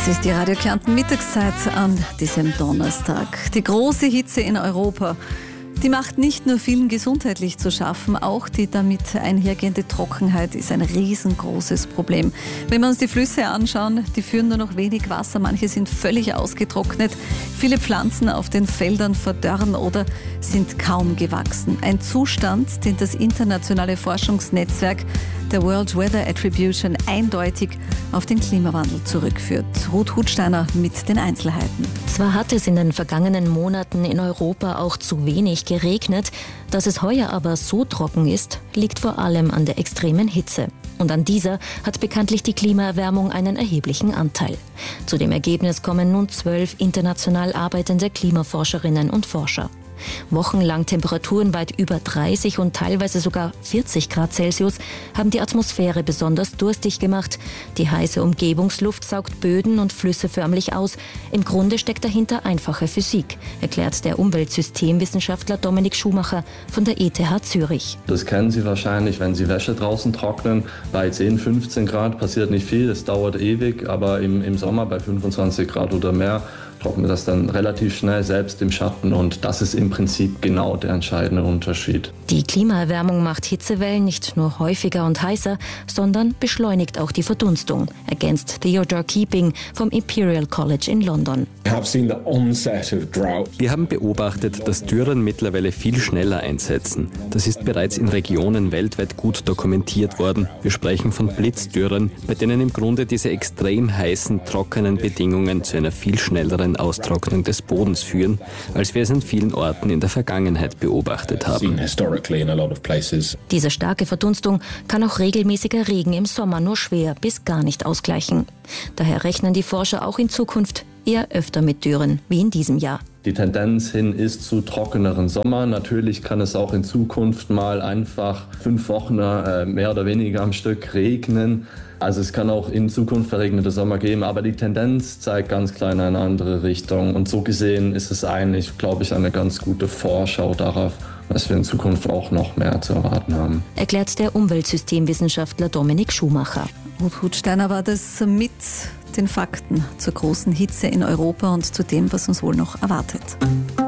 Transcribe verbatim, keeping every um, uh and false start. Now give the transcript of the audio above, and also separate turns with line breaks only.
Das ist die Radio Kärnten Mittagszeit an diesem Donnerstag. Die große Hitze in Europa, die macht nicht nur vielen gesundheitlich zu schaffen, auch die damit einhergehende Trockenheit ist ein riesengroßes Problem. Wenn wir uns die Flüsse anschauen, die führen nur noch wenig Wasser, manche sind völlig ausgetrocknet, viele Pflanzen auf den Feldern verdörren oder sind kaum gewachsen. Ein Zustand, den das internationale Forschungsnetzwerk der World Weather Attribution eindeutig auf den Klimawandel zurückführt. Ruth Hutsteiner mit den Einzelheiten.
Zwar hat es in den vergangenen Monaten in Europa auch zu wenig geregnet, dass es heuer aber so trocken ist, liegt vor allem an der extremen Hitze. Und an dieser hat bekanntlich die Klimaerwärmung einen erheblichen Anteil. Zu dem Ergebnis kommen nun zwölf international arbeitende Klimaforscherinnen und Forscher. Wochenlang Temperaturen weit über dreißig und teilweise sogar vierzig Grad Celsius haben die Atmosphäre besonders durstig gemacht. Die heiße Umgebungsluft saugt Böden und Flüsse förmlich aus. Im Grunde steckt dahinter einfache Physik, erklärt der Umweltsystemwissenschaftler Dominik Schumacher von der E T H Zürich.
Das kennen Sie wahrscheinlich, wenn Sie Wäsche draußen trocknen. Bei zehn, fünfzehn Grad passiert nicht viel, es dauert ewig, aber im, im Sommer bei fünfundzwanzig Grad oder mehr trocknet das dann relativ schnell, selbst im Schatten, und das ist im Prinzip genau der entscheidende Unterschied.
Die Klimaerwärmung macht Hitzewellen nicht nur häufiger und heißer, sondern beschleunigt auch die Verdunstung, ergänzt Theodore Keeping vom Imperial College in London.
Wir haben beobachtet, dass Dürren mittlerweile viel schneller einsetzen. Das ist bereits in Regionen weltweit gut dokumentiert worden. Wir sprechen von Blitzdürren, bei denen im Grunde diese extrem heißen, trockenen Bedingungen zu einer viel schnelleren Austrocknung des Bodens führen, als wir es an vielen Orten in der Vergangenheit beobachtet haben.
Diese starke Verdunstung kann auch regelmäßiger Regen im Sommer nur schwer bis gar nicht ausgleichen. Daher rechnen die Forscher auch in Zukunft eher öfter mit Dürren, wie in diesem Jahr.
Die Tendenz hin ist zu trockeneren Sommern. Natürlich kann es auch in Zukunft mal einfach fünf Wochen äh, mehr oder weniger am Stück regnen. Also es kann auch in Zukunft verregnete Sommer geben, aber die Tendenz zeigt ganz klar in eine andere Richtung. Und so gesehen ist es eigentlich, glaube ich, eine ganz gute Vorschau darauf, dass wir in Zukunft auch noch mehr zu erwarten haben.
Erklärt der Umweltsystemwissenschaftler Dominik Schumacher.
Ruth Hutsteiner war das mit den Fakten zur großen Hitze in Europa und zu dem, was uns wohl noch erwartet.